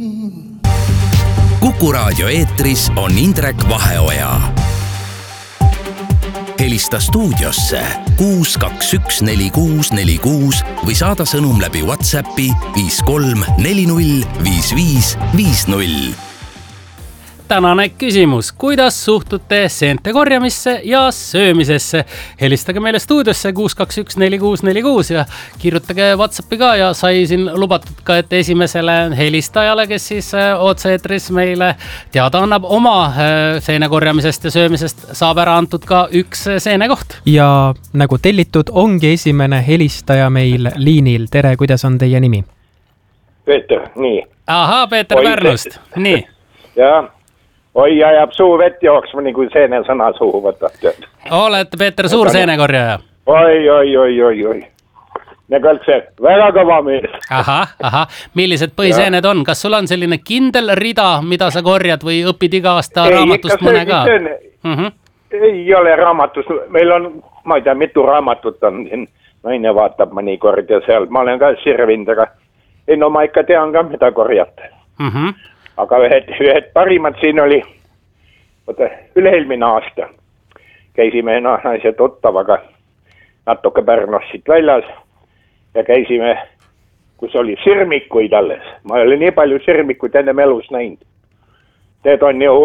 Kuku Raadio eetris on Indrek Vaheoja. Helista stuudiosse 6214646 või saada sõnum läbi WhatsAppi 53405550. Tänane küsimus, kuidas suhtute seente korjamisse ja söömisesse? Helistage meile stuudiosse 6214646 ja kirjutage WhatsAppi ka ja sai siin lubatud ka, et esimesele helistajale, kes siis otse-eetris meile teada annab oma seene korjamisest ja söömisest, saab ära antud ka üks seenekoht. Ja nagu tellitud, ongi esimene helistaja meil liinil. Tere, kuidas on teie nimi? Peeter, nii. Ahaa, Peeter Pärnust, nii. Ja, oi ajab suu vett jooksma, nii kui seene sõna suhu võtab. Olete, Peeter, suur seenekorjaja? Oi. Nagu see väga kõva mees. Aha. Millised põhiseened on? Kas sul on selline kindel rida, mida sa korjad või õpid iga aasta raamatust mõne ka? Ei ole raamatust. Meil on, ma ei tea, mitu raamatut on siin. Naine vaatab mõnikord ja seal. Ma olen ka sirvinud, aga ei, no ma ikka tean ka, mida korjata. Aga ühed parimad siin oli, üle-eelmine aasta käisime naise tuttavaga natuke Pärnust siit väljas ja käisime, kus oli sirmikuid alles. Ma ei ole nii palju sirmikuid ennem elus näinud. Need on ju,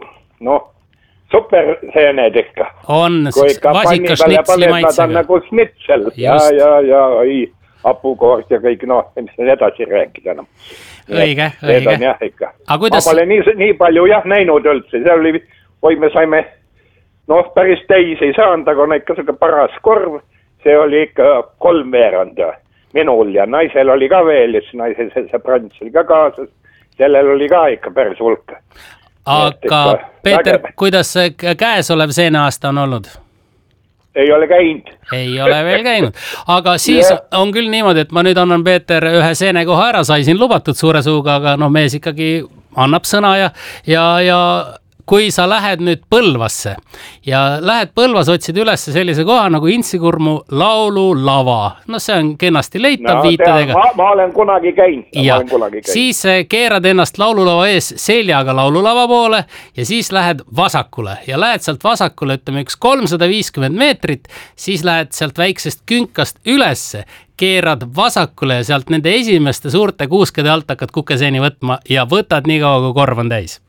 super seened ikka. On, vasika šnitsli maitsega. Nagu šnitsel, ja, apukoort ja kõik, mis edasi rääkida. Õige. Ma pole nii palju näinud üldse, seal oli, me saime, päris täis ei saanud, aga on ikka selline paras korv, see oli ikka 3/4 minul ja naisel oli ka veel, ja naisel see prants oli ka kaasas, sellel oli ka ikka päris hulk. Aga Peeter, kuidas see käesolev seeneaasta on olnud? Ei ole käinud. Ei ole veel käinud. Aga siis on küll niimoodi, et ma nüüd annan Peeter ühe seenekoha ära, sai siin lubatud suure suuga, aga mees ikkagi annab sõna ja kui sa lähed nüüd Põlvasse ja lähed Põlvas, otsid üles sellise koha nagu Intsikurmu laululava. See on kenasti leitav viitedega. Ma olen kunagi käinud. Siis keerad ennast laululava ees seljaga laululava poole ja siis lähed vasakule ja lähed sealt vasakule, ütleme 350 meetrit, siis lähed sealt väiksest künkast ülesse, keerad vasakule ja sealt nende esimeste suurte kuuskede alt hakkad kukeseeni võtma ja võtad nii kaua, kui korv on täis.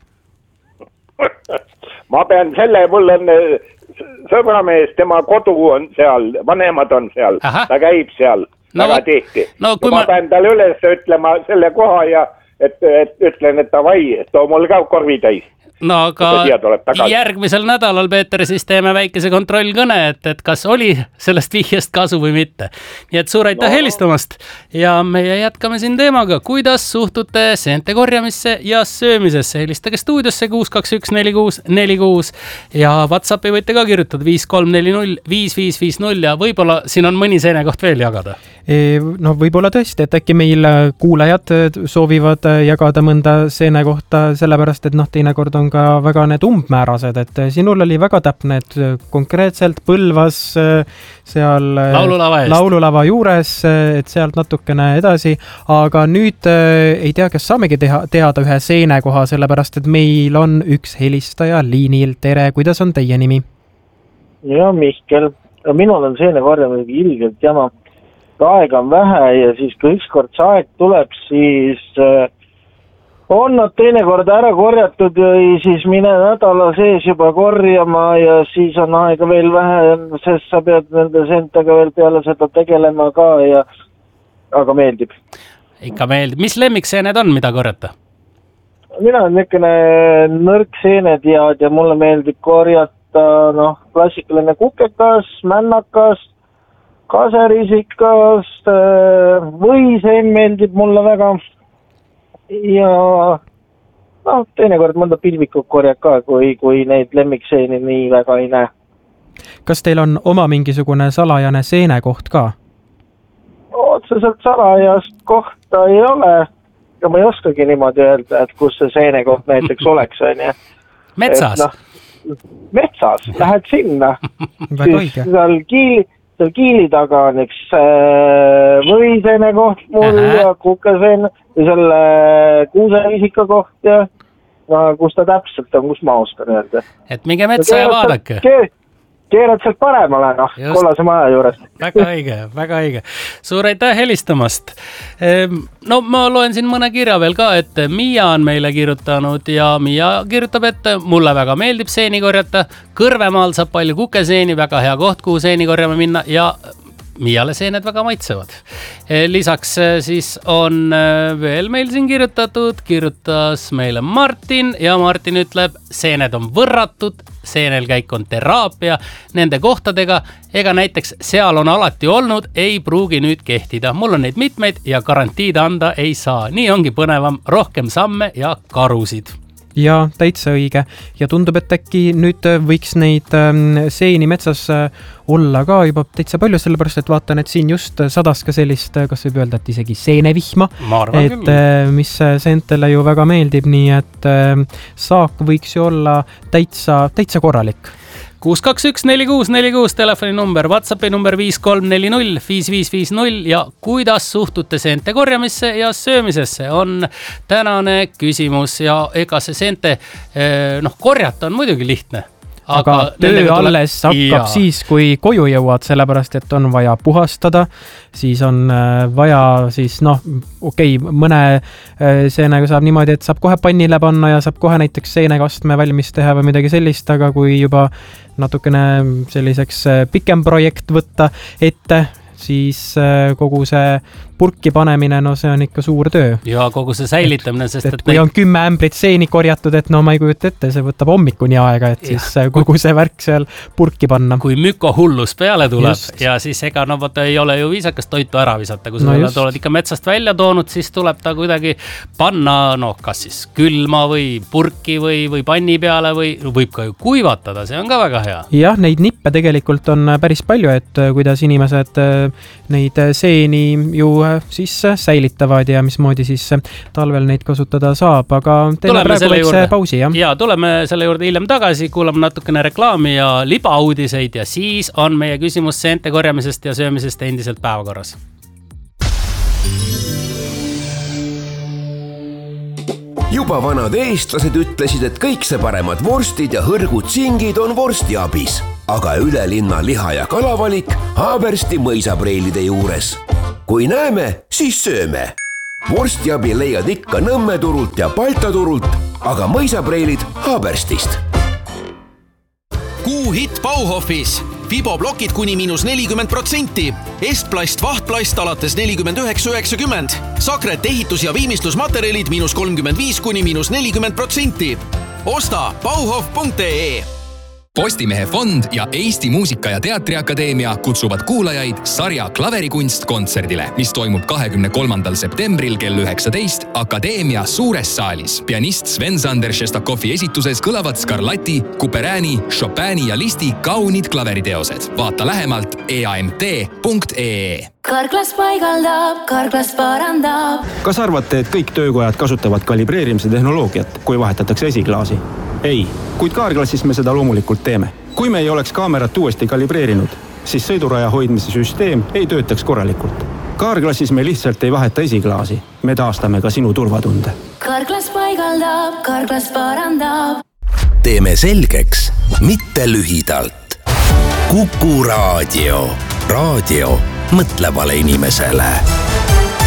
Ma pean mul on sõbramees, tema kodu on seal, vanemad on seal, ta käib seal väga tihti. Ma pean talle üles ütlema selle koha ja ütlen, et davai, too mul ka korvi täis. Aga järgmisel nädalal, Peeter, siis teeme väikese kontrollkõne, et kas oli sellest vihjest kasu või mitte. Nii et suur aitäh helistamast ja meie jätkame siin teemaga, kuidas suhtute seente korjamisse ja söömisesse. Helistage stuudiosse 6214646 ja WhatsAppi võite ka kirjutada 53405550 ja võib-olla siin on mõni seenekoht veel jagada. Võib-olla tõesti, et äkki meil kuulajad soovivad jagada mõnda seenekohta, sellepärast et teinekord on ka väga need umbmäärased, et sinul oli väga täpne, et konkreetselt Põlvas seal laululava juures, et sealt natukene edasi, aga nüüd ei tea, kas saamegi teada ühe seenekoha, sellepärast et meil on üks helistaja liinil. Tere, kuidas on teie nimi? Ja, Mihkel. Minul on seenekorjamine ilgelt jama. Aega on vähe ja siis kui ükskord see aeg tuleb, siis on nad teinekord ära korjatud ja siis mine nädala sees juba korjama ja siis on aega veel vähe, sest sa pead nende seentega veel peale seda tegelema ka aga meeldib. Ikka meeldib. Mis lemmikseened on, mida korjata? Mina on niisugune nõrkseened ja mulle meeldib korjata klassikaline kukekas, männakas, kaserisikast, võiseen meeldib mulle väga ja teinekord mõnda pilvikut korjad ka, kui neid lemmikseeni nii väga ei näe. Kas teil on oma mingisugune salajane seenekoht ka? Otseselt salajast kohta ei ole ja ma ei oskagi niimoodi öelda, et kus see seenekoht näiteks oleks. Metsas? Metsas, lähed sinna. Väga õige. Seal seal kiili taga on üks võiseene koht mul ja kukeseene ja selle kuusevisika koht ja kus ta täpselt on, kus ma oskan öelda. Et minge metsa ja vaadake. Keerad sealt paremale, kollase maja juures. Väga õige. Suur aitäh helistamast. No ma loen siin mõne kirja veel ka, et Miia on meile kirjutanud ja Miia kirjutab, et mulle väga meeldib seeni korjata. Kõrvemaal saab palju kukeseeni, väga hea koht, kuhu seeni korjama minna ja Miiale seened väga maitsevad. Lisaks siis on veel meil siin kirjutas meile Martin ja Martin ütleb, seened on võrratud, seenelkäik on teraapia nende kohtadega, ega näiteks seal on alati olnud, ei pruugi nüüd kehtida. Mul on neid mitmeid ja garantiid anda ei saa. Nii ongi põnevam, rohkem samme ja karusid. Ja täitsa õige. Ja tundub, et äkki nüüd võiks neid seeni metsas olla ka juba täitsa palju, sellepärast et vaatan, et siin just sadas ka sellist, kas võib öelda, et isegi seenevihma, et mis seentele ju väga meeldib, nii et saak võiks ju olla täitsa korralik. 621-4646 telefoni number, WhatsAppi number 5340 5550 ja kuidas suhtute seente korjamisse ja söömisesse on tänane küsimus ja ega see seente korjata on muidugi lihtne. Aga töö alles hakkab siis, kui koju jõuad, sellepärast, et on vaja puhastada, siis on vaja siis, mõne seenega saab niimoodi, et saab kohe pannile panna ja saab kohe näiteks seenekastme valmis teha või midagi sellist, aga kui juba natukene selliseks pikem projekt võtta ette, siis kogu see purki panemine, see on ikka suur töö. Ja kogu see säilitamine, sest et kui on 10 ämbrit seeni korjatud, et ma ei kujuta ette, see võtab hommikuni aega, et siis kogu see värk seal purki panna. Kui mükohullus peale tuleb ja siis ega ei ole ju viisakas toitu ära visata, kui sa oled ikka metsast välja toonud, siis tuleb ta kuidagi panna, kas siis külma või purki või panni peale või võib ka ju kuivatada, see on ka väga hea. Jah, neid nippe tegelikult on päris palju, et kuidas inimesed neid seeni ju siis säilitavad ja mismoodi siis talvel neid kasutada saab, aga teeme praegu väikse pausi. Ja tuleme selle juurde hiljem tagasi, kuulame natukene reklaami ja libauudiseid ja siis on meie küsimus seente korjamisest ja söömisest endiselt päevakorras. Juba vanad eestlased ütlesid, et kõik see paremad vorstid ja hõrgud singid on vorstiabis, aga ülelinna liha- ja kalavalik Haabersti mõisapreilide juures. Kui näeme, siis sööme. Vorstiabi leiad ikka Nõmme turult ja Balta turult, aga mõisapreilid Haaberstist. Kuuhitt Bauhofis. Fiboblokid kuni -40%. Estplast, vahtplast alates 49,90. Sakret ehitus- ja viimistlusmaterjalid -35 kuni -40%. Osta bauhof.ee. Postimehe fond ja Eesti Muusika- ja Teatriakadeemia kutsuvad kuulajaid sarja Klaverikunst kontserdile, mis toimub 23. septembril kell 19 Akadeemia suures saalis. Pianist Sven-Sander Šestakovi esituses kõlavad Scarlatti, Couperini, Chopini ja Listi kaunid klaveriteosed. Vaata lähemalt eamt.ee. Karklas paigaldab, Karklas parandab. Kas arvate, et kõik töökojad kasutavad kalibreerimise tehnoloogiat, kui vahetatakse esiklaasi? Ei, kuid Kaarklassis me seda loomulikult teeme. Kui me ei oleks kaamerat uuesti kalibreerinud, siis sõiduraja hoidmise süsteem ei töötaks korralikult. Kaarklassis me lihtsalt ei vaheta esiklaasi. Me taastame ka sinu turvatunde. Karklas paigaldab, Karklas parandab. Teeme selgeks, mitte lühidalt. Kuku Raadio. Raadio mõtlevale inimesele.